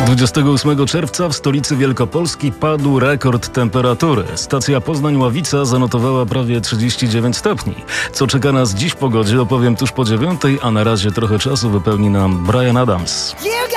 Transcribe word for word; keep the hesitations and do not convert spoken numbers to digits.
dwudziestego ósmego czerwca w stolicy Wielkopolski padł rekord temperatury. Stacja Poznań-Ławica zanotowała prawie trzydzieści dziewięć stopni. Co czeka nas dziś w pogodzie, opowiem tuż po dziewiątej, a na razie trochę czasu wypełni nam Bryan Adams. You